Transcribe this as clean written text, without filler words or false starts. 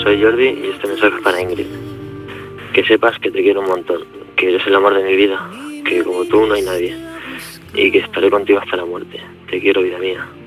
soy Jordi y este mensaje es para Ingrid. Que sepas que te quiero un montón, que eres el amor de mi vida, que como tú no hay nadie y que estaré contigo hasta la muerte. Te quiero, vida mía.